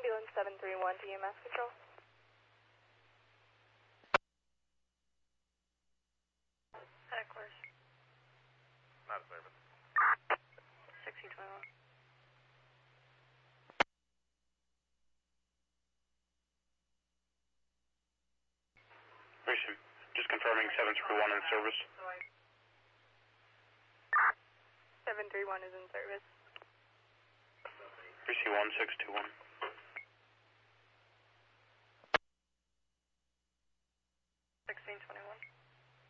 Ambulance 731 to EMS Control. Hecklers. Not a service. 1621. Receive. Just confirming 731 in service. 731 is in service. Receive 1621.